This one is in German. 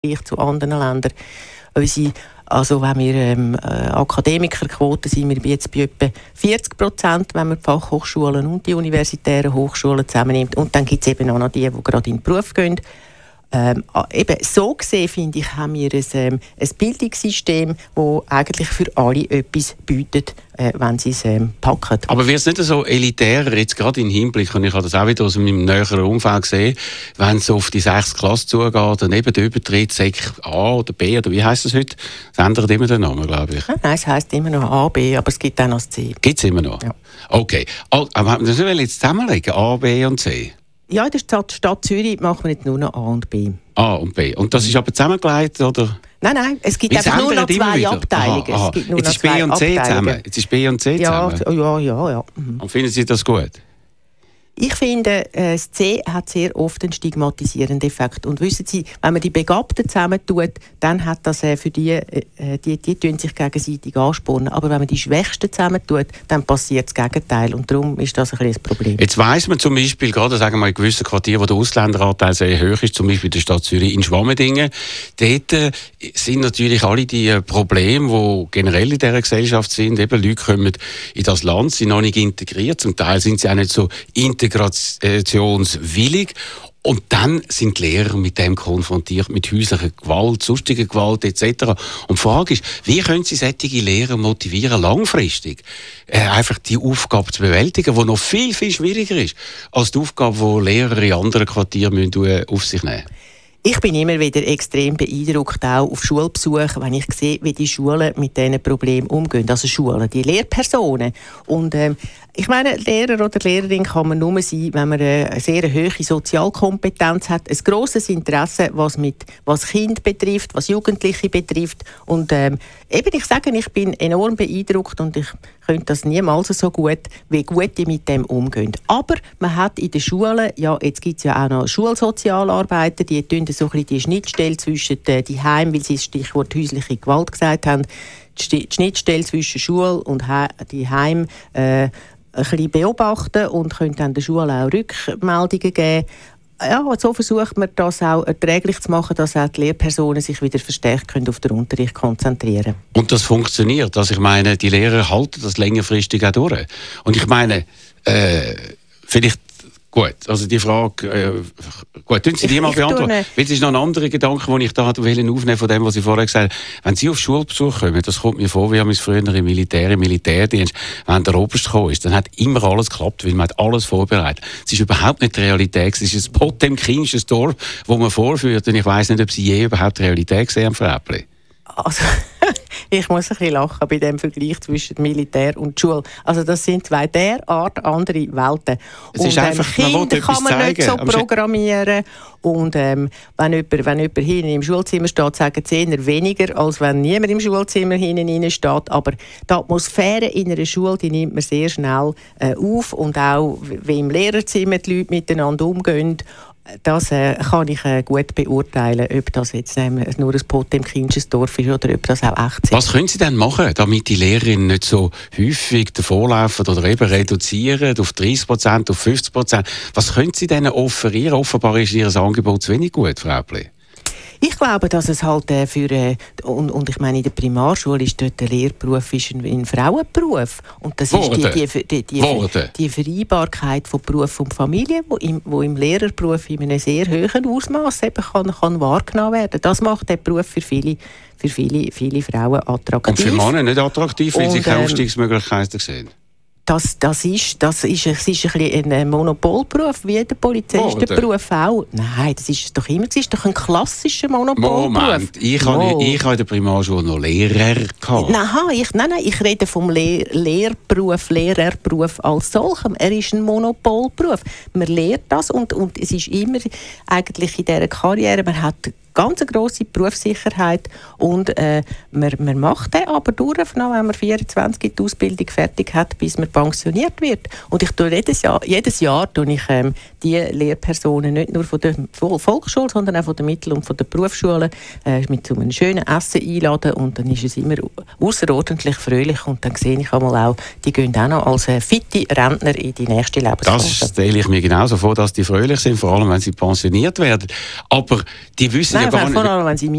zu anderen Ländern. Also wenn wir Akademikerquote sind wir jetzt bei etwa 40%, wenn man die Fachhochschulen und die universitären Hochschulen zusammennimmt. Und dann gibt es eben auch noch die gerade in den Beruf gehen. Eben so gesehen, finde ich, haben wir ein Bildungssystem, das eigentlich für alle etwas bietet, wenn sie es packen. Aber wird es nicht so elitärer, jetzt gerade im Hinblick, und ich habe das auch wieder aus meinem näheren Umfeld gesehen, wenn es auf die 6. Klasse zugeht, dann eben der Übertritt, Sek A oder B, oder wie heisst das heute? Das ändert immer den Namen, glaube ich. Nein, es heisst immer noch A, B, aber es gibt auch noch das C. Gibt es immer noch? Ja. Okay. Aber das will ich jetzt zusammenlegen, A, B und C? Ja, in der Stadt Zürich machen wir jetzt nur noch A und B. A und B. Und das ist aber zusammengelegt, oder? Nein, es gibt einfach nur noch 2 Abteilungen. Aha. Jetzt ist B und C zusammen. Jetzt ist B und C zusammen. Ja. Mhm. Und finden Sie das gut? Ich finde, das C hat sehr oft einen stigmatisierenden Effekt. Und wissen Sie, wenn man die Begabten zusammentut, dann hat das für die tun sich gegenseitig anspornen. Aber wenn man die Schwächsten zusammentut, dann passiert das Gegenteil. Und darum ist das ein bisschen das Problem. Jetzt weiss man zum Beispiel, gerade sagen wir mal in gewissen Quartieren, wo der Ausländeranteil sehr hoch ist, zum Beispiel in der Stadt Zürich, in Schwammendingen, dort sind natürlich alle die Probleme, die generell in dieser Gesellschaft sind. Eben Leute kommen in das Land, sind noch nicht integriert, zum Teil sind sie auch nicht so integrationswillig. Und dann sind die Lehrer mit dem konfrontiert, mit häuslicher Gewalt, sonstiger Gewalt etc. Und die Frage ist, wie können Sie solche Lehrer motivieren, langfristig einfach die Aufgabe zu bewältigen, die noch viel, viel schwieriger ist, als die Aufgabe, die Lehrer in anderen Quartieren auf sich nehmen müssen? Ich bin immer wieder extrem beeindruckt, auch auf Schulbesuch, wenn ich sehe, wie die Schulen mit diesen Problemen umgehen. Also Schulen, die Lehrpersonen. Und ich meine, Lehrer oder Lehrerin kann man nur sein, wenn man eine sehr hohe Sozialkompetenz hat, ein grosses Interesse, was Kinder betrifft, was Jugendliche betrifft. Und eben, ich sage, ich bin enorm beeindruckt und ich könnte das niemals so gut, wie gut die mit dem umgehen. Aber man hat in den Schulen, ja, jetzt gibt es ja auch noch Schulsozialarbeiter, die tun so ein bisschen die Schnittstelle zwischen die Heim, weil sie das Stichwort häusliche Gewalt gesagt haben, die Schnittstelle zwischen Schule und die Heim ein bisschen beobachten und können dann der Schule auch Rückmeldungen geben. Ja, so versucht man das auch erträglich zu machen, dass auch die Lehrpersonen sich wieder verstärkt auf den Unterricht konzentrieren können. Und das funktioniert. Also ich meine, die Lehrer halten das längerfristig auch durch. Und ich meine, vielleicht gut, also die Frage, gut, können Sie die mal beantworten? Weil es ist noch ein anderer Gedanke, den ich da aufnehmen von dem, was Sie vorher gesagt haben. Wenn Sie auf Schulbesuch kommen, das kommt mir vor, wie haben wir es früher im Militärdienst, wenn der Oberst gekommen ist, dann hat immer alles geklappt, weil man hat alles vorbereitet. Es ist überhaupt nicht die Realität, es ist ein potemkinsches Dorf, das man vorführt, und ich weiss nicht, ob Sie je überhaupt die Realität gesehen haben, Frau Äppli. Also, ich muss ein bisschen lachen bei dem Vergleich zwischen Militär und Schule. Also das sind 2 derart andere Welten. Es ist einfach, Kinder kann man nicht so programmieren. Und wenn jemand hinten im Schulzimmer steht, sagen sie eher weniger, als wenn niemand im Schulzimmer hinten steht. Aber die Atmosphäre in einer Schule, die nimmt man sehr schnell auf. Und auch, wie im Lehrerzimmer die Leute miteinander umgehen. Das kann ich gut beurteilen, ob das jetzt nur ein potemkinsches Dorf ist oder ob das auch echt ist. Was können Sie denn machen, damit die Lehrerinnen nicht so häufig davonlaufen oder eben reduzieren auf 30%, auf 50%? Was können Sie denen offerieren? Offenbar ist Ihr Angebot zu wenig gut, Frau Äppli. Ich glaube, dass es halt und ich meine, in der Primarschule ist dort der Lehrberuf ist ein Frauenberuf. Und das ist die Vereinbarkeit von Beruf und Familie, wo im Lehrerberuf in einem sehr hohen Ausmaß eben kann wahrgenommen werden. Das macht den Beruf für viele Frauen attraktiv. Und für Männer nicht attraktiv, weil sie keine Aufstiegsmöglichkeiten sehen. Das ist ein bisschen ein Monopolberuf, wie der Polizistenberuf auch. Nein, das ist doch immer. Das ist doch ein klassischer Monopolberuf. Moment, ich habe in der Primarschule noch Lehrer gehabt. Nein, ich rede vom Lehrerberuf als solchem. Er ist ein Monopolberuf. Man lehrt das und es ist immer eigentlich in dieser Karriere, man hat ganz eine grosse Berufssicherheit und man macht den aber durch, wenn man 24 die Ausbildung fertig hat, bis man pensioniert wird. Und ich tue jedes Jahr die Lehrpersonen nicht nur von der Volksschule, sondern auch von der Mittel- und von der Berufsschule mit so einem schönen Essen einladen und dann ist es immer außerordentlich fröhlich und dann sehe ich einmal auch, die gehen auch noch als fitte Rentner in die nächste Lebensphase. Das stelle ich mir genauso vor, dass die fröhlich sind, vor allem wenn sie pensioniert werden. Aber die wissen ja gar nicht... Vor allem, wenn sie